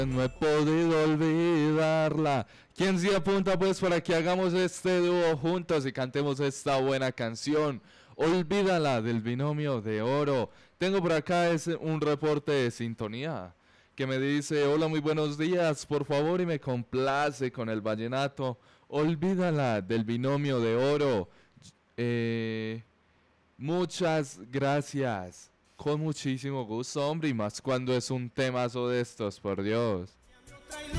No he podido olvidarla. ¿Quién se apunta pues para que hagamos este dúo juntos y cantemos esta buena canción? Olvídala del binomio de oro. Tengo por acá un reporte de sintonía que me dice: hola, muy buenos días, por favor, y me complace con el vallenato. Olvídala del binomio de oro. Eh, Muchas gracias. Con muchísimo gusto, hombre, y más cuando es un temazo de estos, por Dios.